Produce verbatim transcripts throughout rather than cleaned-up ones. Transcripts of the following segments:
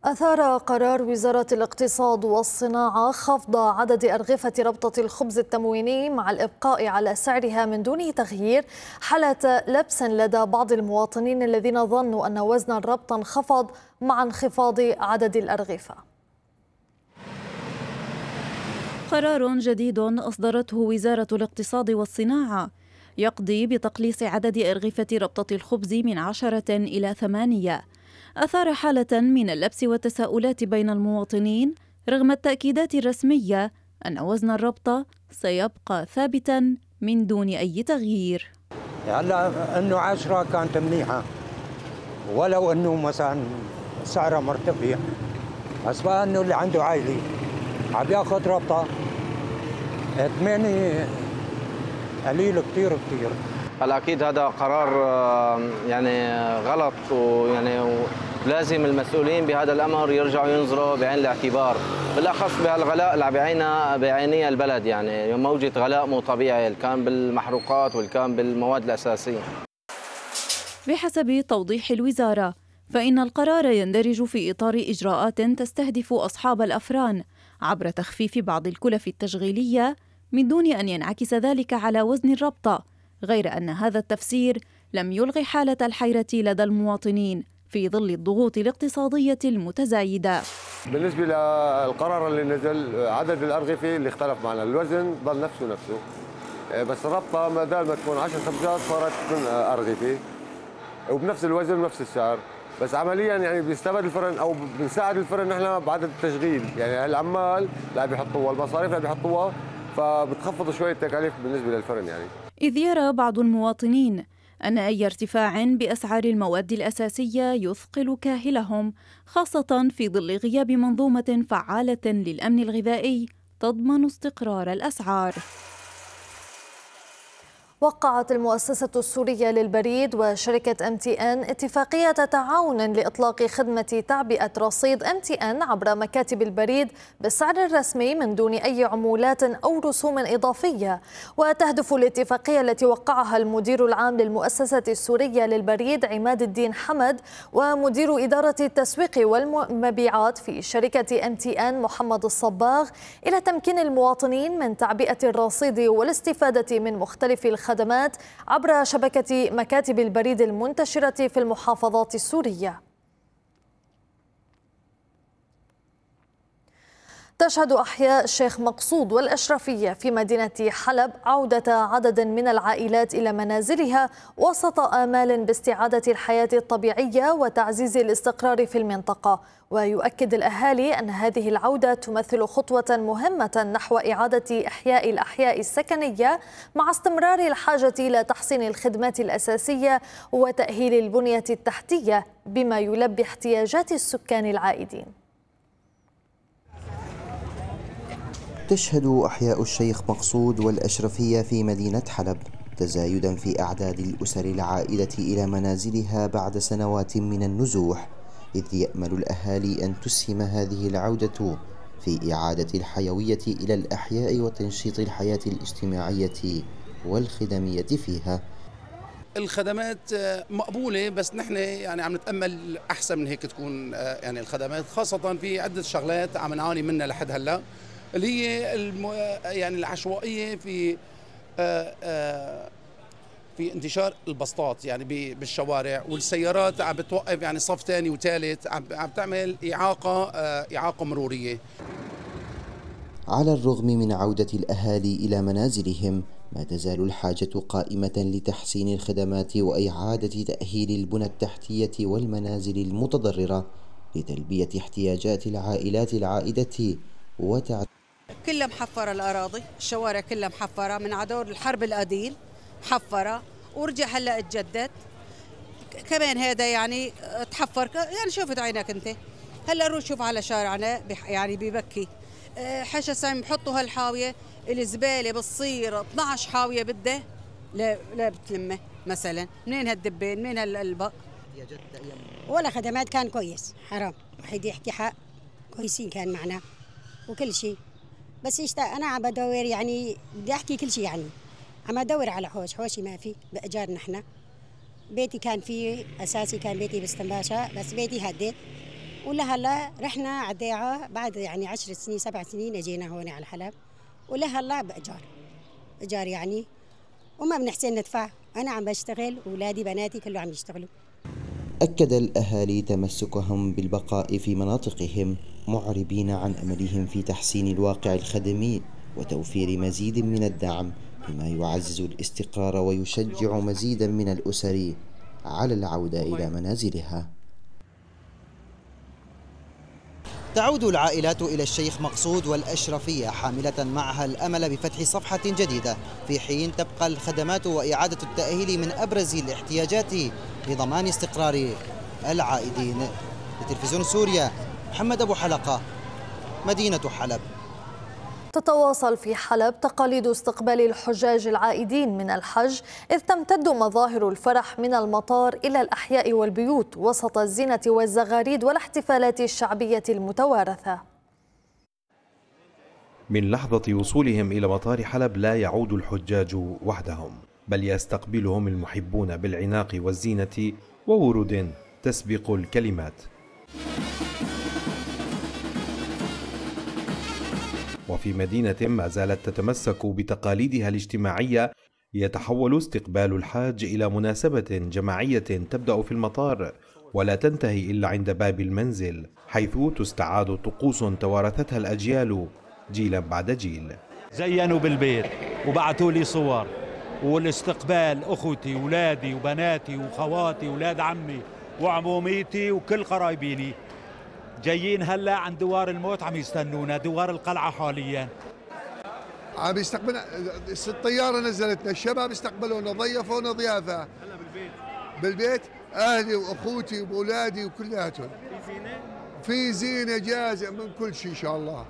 أثار قرار وزارة الاقتصاد والصناعة خفض عدد أرغفة ربطة الخبز التمويني مع الإبقاء على سعرها من دون تغيير حالة لبس لدى بعض المواطنين الذين ظنوا أن وزن الربطة انخفض مع انخفاض عدد الأرغفة. قرار جديد أصدرته وزارة الاقتصاد والصناعة يقضي بتقليص عدد أرغفة ربطة الخبز من عشرة إلى ثمانية، أثار حالة من اللبس والتساؤلات بين المواطنين رغم التأكيدات الرسمية أن وزن الربطة سيبقى ثابتا من دون أي تغيير. هلا إنه عشرة كانت منيحة، ولو إنه مثلا سعرها مرتفع، بس بقى إنه اللي عنده عائلة عم ياخذ ربطة ثمانية قليل كتير كتير. هلا اكيد هذا قرار يعني غلط، ويعني لازم المسؤولين بهذا الامر يرجعوا ينظروا بعين الاعتبار، بالاخص بهالغلاء اللي بعينها بعينيها البلد، يعني موجة غلاء مو طبيعي اللي كان بالمحروقات واللي كان بالمواد الاساسيه. بحسب توضيح الوزاره، فإن القرار يندرج في إطار إجراءات تستهدف أصحاب الأفران عبر تخفيف بعض الكلف التشغيلية من دون أن ينعكس ذلك على وزن الربطة، غير أن هذا التفسير لم يلغي حالة الحيرة لدى المواطنين في ظل الضغوط الاقتصادية المتزايدة. بالنسبة للقرار اللي نزل، عدد الأرغفة اللي اختلف معنا، الوزن ظل نفسه نفسه، بس الربطة ما دام ما تكون عشر خبزات صارت من أرغفة وبنفس الوزن ونفس السعر، بس عمليا يعني بيستفاد الفرن او بنساعد الفرن نحن بعدد التشغيل، يعني العمال لا بيحطوها والمصاريف لا بيحطوها، فبتخفض شويه التكاليف بالنسبه للفرن يعني. إذ يرى بعض المواطنين أن أي ارتفاع بأسعار المواد الأساسية يثقل كاهلهم، خاصة في ظل غياب منظومة فعالة للأمن الغذائي تضمن استقرار الأسعار. وقعت المؤسسة السورية للبريد وشركة إم تي إن اتفاقية تعاون لإطلاق خدمة تعبئة رصيد إم تي إن عبر مكاتب البريد بالسعر الرسمي من دون أي عمولات أو رسوم إضافية. وتهدف الاتفاقية التي وقعها المدير العام للمؤسسة السورية للبريد عماد الدين حمد ومدير إدارة التسويق والمبيعات في شركة إم تي إن محمد الصباغ إلى تمكين المواطنين من تعبئة الرصيد والاستفادة من مختلف الخدمات خدمات عبر شبكة مكاتب البريد المنتشرة في المحافظات السورية. تشهد أحياء الشيخ مقصود والأشرفية في مدينة حلب عودة عدد من العائلات إلى منازلها وسط آمال باستعادة الحياة الطبيعية وتعزيز الاستقرار في المنطقة. ويؤكد الأهالي أن هذه العودة تمثل خطوة مهمة نحو إعادة إحياء الأحياء السكنية مع استمرار الحاجة إلى تحسين الخدمات الأساسية وتأهيل البنية التحتية بما يلبي احتياجات السكان العائدين. تشهد أحياء الشيخ مقصود والأشرفية في مدينة حلب تزايدا في أعداد الأسر العائدة إلى منازلها بعد سنوات من النزوح، إذ يأمل الأهالي أن تسهم هذه العودة في إعادة الحيوية إلى الأحياء وتنشيط الحياة الاجتماعية والخدمية فيها. الخدمات مقبولة، بس نحن يعني عم نتأمل أحسن من هيك تكون يعني الخدمات، خاصة في عدة شغلات عم نعاني منها لحد هلا، اللي هي الم... يعني العشوائية في آآ آآ في انتشار البسطات يعني بالشوارع، والسيارات عم بتوقف يعني صف ثاني وثالث، عم عم تعمل إعاقة إعاقة مرورية. على الرغم من عودة الأهالي إلى منازلهم، ما تزال الحاجة قائمة لتحسين الخدمات وإعادة تأهيل البنى التحتية والمنازل المتضررة لتلبية احتياجات العائلات العائدة وتع... كلها محفرة الأراضي، الشوارع كلها محفرة من عدور الحرب القديم، محفرة ورجع هلا اتجدد كمان. هذا يعني تحفر، يعني شوفت عينك انت هلا روح شوف على شارعنا يعني ببكي حشا عم بحطوا هالحاوية، الزبالة بتصير اثنعش حاوية بدها لا لا بتلمه مثلا. منين هالدبين منين هالقلبة؟ ولا خدمات كان كويس، حرام واحد يحكي حق، كويسين كان معنا وكل شيء، بس اشتاق انا عم بدور يعني بدي احكي كل شيء يعني عم ادور على حوش، حوشي ما في باجار. نحن بيتي كان فيه اساسي، كان بيتي باستنباشا، بس بيتي هديت ولهلا رحنا عديعة بعد يعني عشر سنين سبع سنين اجينا هون على حلب، ولهلا بإيجار إيجار يعني، وما بنحسن ندفع. أنا عم بشتغل وأولادي بناتي كله عم يشتغلوا. أكد الأهالي تمسكهم بالبقاء في مناطقهم، معربين عن أملهم في تحسين الواقع الخدمي وتوفير مزيد من الدعم بما يعزز الاستقرار ويشجع مزيدا من الأسر على العودة إلى منازلها. تعود العائلات إلى الشيخ مقصود والأشرفية حاملة معها الأمل بفتح صفحة جديدة، في حين تبقى الخدمات وإعادة التأهيل من أبرز الاحتياجات لضمان استقرار العائدين. لتلفزيون سوريا، محمد أبو حلقة، مدينة حلب. تتواصل في حلب تقاليد استقبال الحجاج العائدين من الحج، إذ تمتد مظاهر الفرح من المطار إلى الأحياء والبيوت وسط الزينة والزغاريد والاحتفالات الشعبية المتوارثة. من لحظة وصولهم إلى مطار حلب لا يعود الحجاج وحدهم، بل يستقبلهم المحبون بالعناق والزينة وورود تسبق الكلمات. وفي مدينة ما زالت تتمسك بتقاليدها الاجتماعية، يتحول استقبال الحاج إلى مناسبة جماعية تبدأ في المطار ولا تنتهي إلا عند باب المنزل، حيث تستعاد طقوس توارثتها الأجيال جيلا بعد جيل. زينوا بالبيت وبعثوا لي صور، والاستقبال أخوتي ولادي وبناتي وخواتي ولاد عمي وعموميتي وكل قرايبيني جايين هلا عند دوار الموت، عم يستنونا دوار القلعة حاليا. عم يستقبلنا الطيارة، نزلتنا الشباب استقبلونا ضيفونا ضيافة. هلا بالبيت بالبيت أهلي وأخوتي وأولادي وكلياتهم. في زينة؟ في زينة جاهزة من كل شيء إن شاء الله.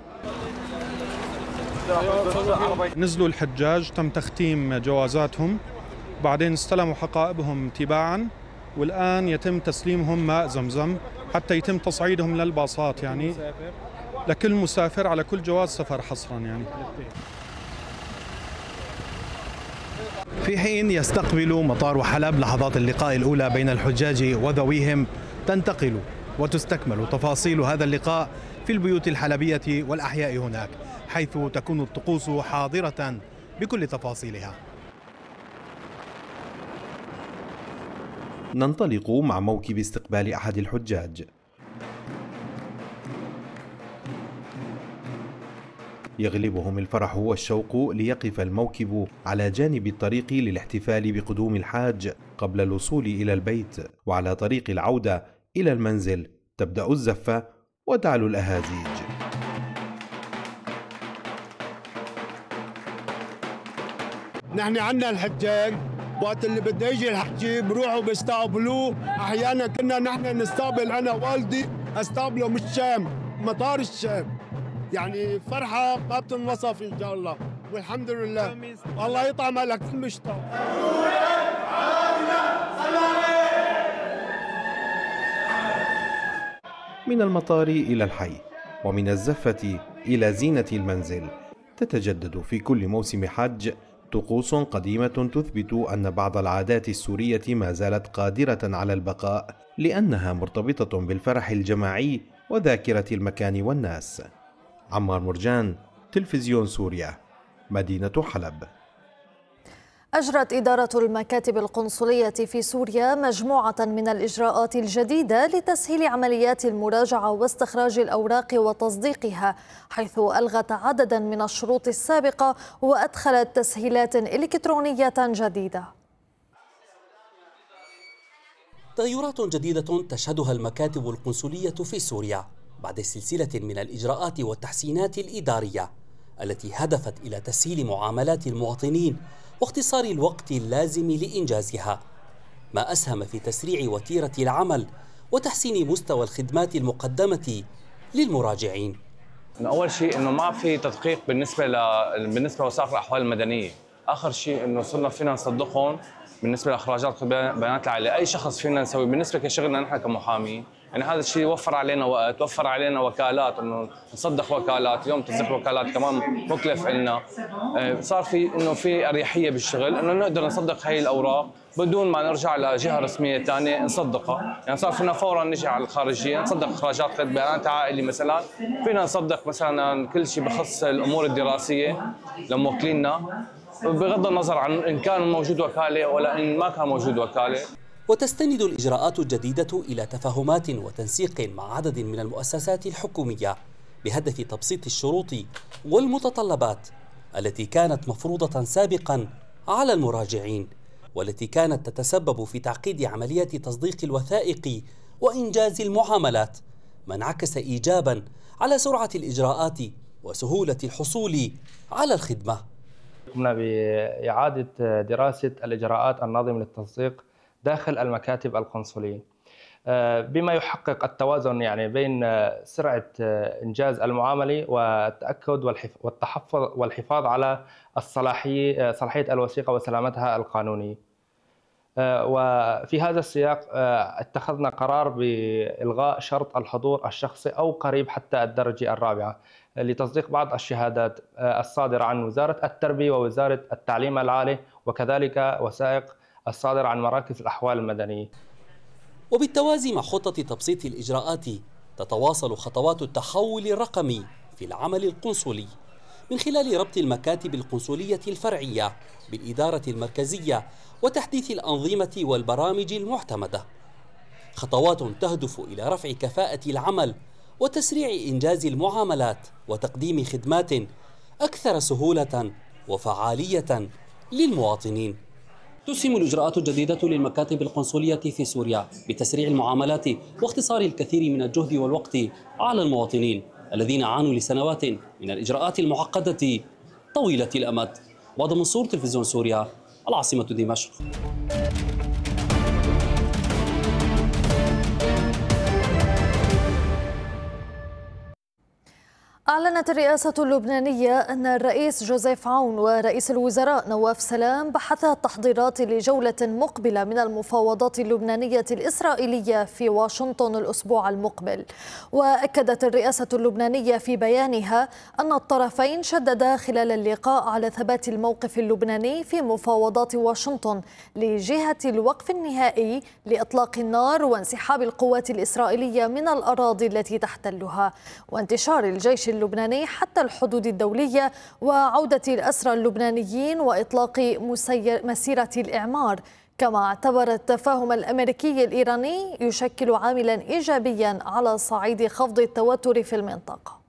نزلوا الحجاج، تم تختيم جوازاتهم، بعدين استلموا حقائبهم تباعا، والآن يتم تسليمهم ماء زمزم حتى يتم تصعيدهم للباصات، يعني لكل مسافر على كل جواز سفر حصرا. يعني في حين يستقبل مطار حلب لحظات اللقاء الأولى بين الحجاج وذويهم، تنتقل وتستكمل تفاصيل هذا اللقاء في البيوت الحلبية والأحياء هناك، حيث تكون الطقوس حاضرة بكل تفاصيلها. ننطلق مع موكب استقبال أحد الحجاج. يغلبهم الفرح والشوق ليقف الموكب على جانب الطريق للاحتفال بقدوم الحاج قبل الوصول إلى البيت، وعلى طريق العودة إلى المنزل تبدأ الزفة وتعلو الأهازيج. نحن عنا الحجاج وقت اللي بده يجي الحجي بروحوا بيستقبلوه. احيانا كنا نحن نستقبل، انا والدي استقبله من الشام، مطار الشام. يعني فرحه ما بتنوصف ان شاء الله، والحمد لله. الله يطعم لك المشتاق. من المطار إلى الحي، ومن الزفة إلى زينة المنزل، تتجدد في كل موسم حج طقوس قديمة تثبت أن بعض العادات السورية ما زالت قادرة على البقاء، لأنها مرتبطة بالفرح الجماعي وذاكرة المكان والناس. عمار مرجان، تلفزيون سوريا، مدينة حلب. أجرت إدارة المكاتب القنصلية في سوريا مجموعة من الإجراءات الجديدة لتسهيل عمليات المراجعة واستخراج الأوراق وتصديقها، حيث ألغت عددا من الشروط السابقة وأدخلت تسهيلات إلكترونية جديدة. تغيرات جديدة تشهدها المكاتب القنصلية في سوريا بعد سلسلة من الإجراءات والتحسينات الإدارية التي هدفت إلى تسهيل معاملات المواطنين واختصار الوقت اللازم لإنجازها، ما أسهم في تسريع وتيرة العمل وتحسين مستوى الخدمات المقدمة للمراجعين. أول شيء إنه ما في تدقيق بالنسبة ل... بالنسبة لوثائق الأحوال المدنية. آخر شيء إنه صرنا فينا نصدقهم بالنسبة لإخراجات بيانات العائلة. أي شخص فينا نسوي بالنسبة لشغلنا نحن كمحامين، يعني هذا الشيء وفر علينا وقت، وفر علينا وكالات انه نصدق وكالات، اليوم تصديق وكالات كمان مكلف لنا. صار في انه في اريحيه بالشغل انه نقدر نصدق هي الاوراق بدون ما نرجع لجهه رسميه ثانيه نصدقها، يعني صار فينا فورا نجي على الخارجيه نصدق اخراجات قيد بيانات عائلي مثلا، فينا نصدق مثلا كل شيء بخص الامور الدراسيه لموكلينا بغض النظر عن ان كان موجود وكاله ولا ان ما كان موجود وكاله. وتستند الإجراءات الجديدة إلى تفاهمات وتنسيق مع عدد من المؤسسات الحكومية بهدف تبسيط الشروط والمتطلبات التي كانت مفروضة سابقا على المراجعين، والتي كانت تتسبب في تعقيد عملية تصديق الوثائق وإنجاز المعاملات، ما انعكس إيجابا على سرعة الإجراءات وسهولة الحصول على الخدمة. قمنا بإعادة دراسة الإجراءات الناظمة للتصديق داخل المكاتب القنصلية بما يحقق التوازن يعني بين سرعة إنجاز المعاملة والتأكد والتحفظ والحفاظ على الصلاحية صلاحية الوثيقة وسلامتها القانونية. وفي هذا السياق اتخذنا قرار بإلغاء شرط الحضور الشخصي أو قريب حتى الدرجة الرابعة لتصديق بعض الشهادات الصادرة عن وزارة التربية ووزارة التعليم العالي، وكذلك وثائق الصادرة عن مراكز الأحوال المدنية. وبالتوازي مع خطة تبسيط الإجراءات تتواصل خطوات التحول الرقمي في العمل القنصلي من خلال ربط المكاتب القنصلية الفرعية بالإدارة المركزية وتحديث الأنظمة والبرامج المعتمدة، خطوات تهدف إلى رفع كفاءة العمل وتسريع إنجاز المعاملات وتقديم خدمات أكثر سهولة وفعالية للمواطنين. تسهم الإجراءات الجديدة للمكاتب القنصلية في سوريا بتسريع المعاملات واختصار الكثير من الجهد والوقت على المواطنين الذين عانوا لسنوات من الإجراءات المعقدة طويلة الأمد. وهذا منصور، تلفزيون سوريا، العاصمة دمشق. أعلنت الرئاسة اللبنانية أن الرئيس جوزيف عون ورئيس الوزراء نواف سلام بحثا التحضيرات لجولة مقبلة من المفاوضات اللبنانية الإسرائيلية في واشنطن الأسبوع المقبل. وأكدت الرئاسة اللبنانية في بيانها أن الطرفين شددا خلال اللقاء على ثبات الموقف اللبناني في مفاوضات واشنطن لجهة الوقف النهائي لإطلاق النار وانسحاب القوات الإسرائيلية من الأراضي التي تحتلها وانتشار الجيش اللبناني حتى الحدود الدولية وعودة الأسرى اللبنانيين وإطلاق مسيرة الإعمار. كما اعتبر التفاهم الأمريكي الإيراني يشكل عاملا إيجابيا على صعيد خفض التوتر في المنطقة.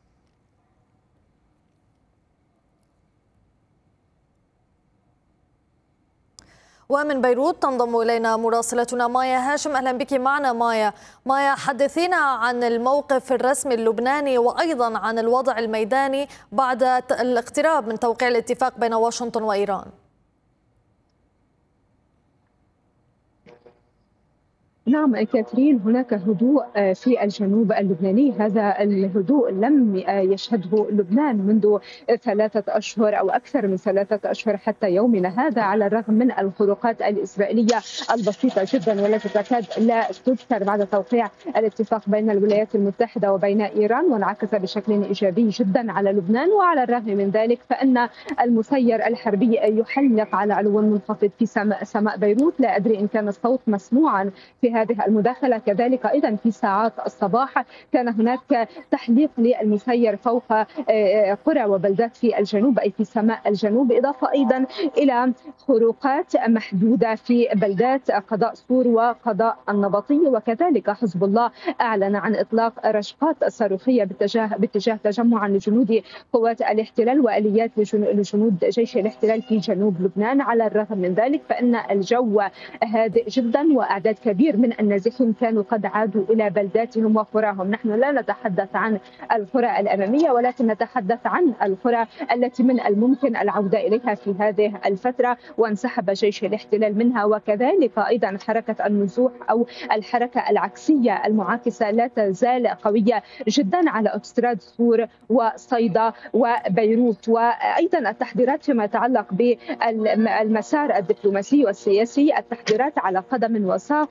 ومن بيروت تنضم إلينا مراسلتنا مايا هاشم. أهلا بك معنا مايا. مايا، حدثينا عن الموقف الرسمي اللبناني وأيضا عن الوضع الميداني بعد الاقتراب من توقيع الاتفاق بين واشنطن وإيران. نعم كاترين، هناك هدوء في الجنوب اللبناني. هذا الهدوء لم يشهده لبنان منذ ثلاثة أشهر أو أكثر من ثلاثة أشهر حتى يومنا هذا، على الرغم من الخروقات الإسرائيلية البسيطة جدا والتي تكاد لا تذكر بعد توقيع الاتفاق بين الولايات المتحدة وبين إيران، وانعكس بشكل إيجابي جدا على لبنان. وعلى الرغم من ذلك فإن المسير الحربي يحلق على علو منخفض في سماء بيروت. لا أدري إن كان الصوت مسموعا في هذه المداخلة. كذلك أيضا في ساعات الصباح كان هناك تحليق للمسير فوق قرى وبلدات في الجنوب أي في سماء الجنوب، إضافة أيضا إلى خروقات محدودة في بلدات قضاء سور وقضاء النبطية. وكذلك حزب الله أعلن عن إطلاق رشقات صاروخية باتجاه باتجاه تجمع لجنود قوات الاحتلال وآليات لجنود جيش الاحتلال في جنوب لبنان. على الرغم من ذلك فإن الجو هادئ جدا وأعداد كبير من النازحين كانوا قد عادوا إلى بلداتهم وقراهم. نحن لا نتحدث عن القرى الأمامية ولكن نتحدث عن القرى التي من الممكن العودة إليها في هذه الفترة وانسحب جيش الاحتلال منها. وكذلك أيضا حركة النزوح أو الحركة العكسية المعاكسة لا تزال قوية جدا على أوتوستراد سور وصيدا وبيروت. وأيضا التحضيرات فيما يتعلق بالمسار الدبلوماسي والسياسي، التحضيرات على قدم وساق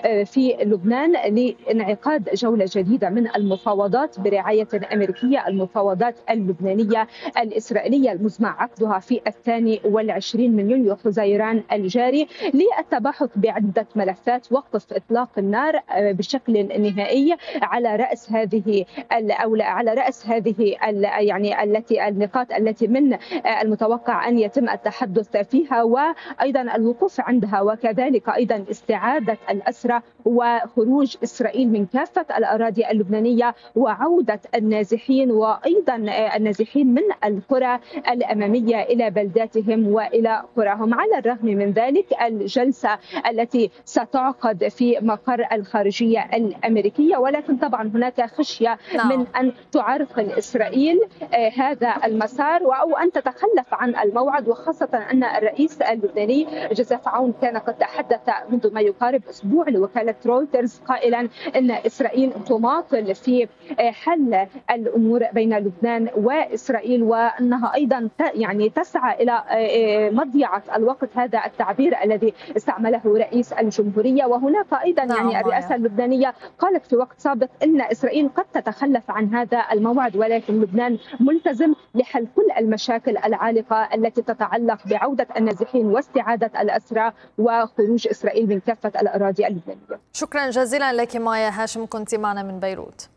في لبنان لانعقاد جولة جديدة من المفاوضات برعاية أمريكية، المفاوضات اللبنانية الإسرائيلية المزمع عقدها في الثاني والعشرين من يوليو حزيران الجاري للتباحث بعدة ملفات وقف إطلاق النار بشكل نهائي على رأس هذه أو على رأس هذه يعني التي النقاط التي من المتوقع أن يتم التحدث فيها، وأيضا الوقوف عندها، وكذلك أيضا استعادة الأسرى وخروج إسرائيل من كافة الأراضي اللبنانية وعودة النازحين وأيضا النازحين من القرى الأمامية إلى بلداتهم وإلى قراهم. على الرغم من ذلك الجلسة التي ستعقد في مقر الخارجية الأمريكية، ولكن طبعا هناك خشية من أن تعرقل إسرائيل هذا المسار أو أن تتخلف عن الموعد، وخاصة أن الرئيس اللبناني جوزيف عون كان قد تحدث منذ ما يقارب أسبوع لوكالة رويترز قائلا أن إسرائيل تماطل في حل الأمور بين لبنان وإسرائيل، وأنها أيضا يعني تسعى إلى مضيعة الوقت، هذا التعبير الذي استعمله رئيس الجمهورية. وهناك أيضا يعني الرئاسة اللبنانية قالت في وقت سابق أن إسرائيل قد تتخلف عن هذا الموعد، ولكن لبنان ملتزم لحل كل المشاكل العالقة التي تتعلق بعودة النازحين واستعادة الأسرى وخروج إسرائيل من كافة الأراضي اللبنانية. شكرا جزيلا لك مايا هاشم، كنت معنا من بيروت.